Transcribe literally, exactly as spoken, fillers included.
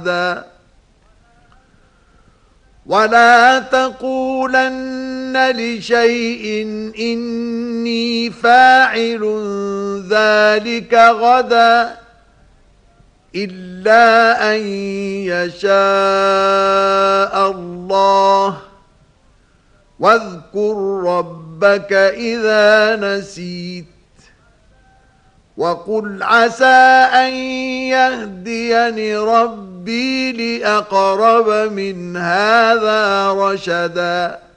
ولا تقولن لشيء إني فاعل ذلك غدا إلا أن يشاء الله واذكر ربك إذا نسيت وقل عسى أن يهديني ربي لأقرب من هذا رشدا.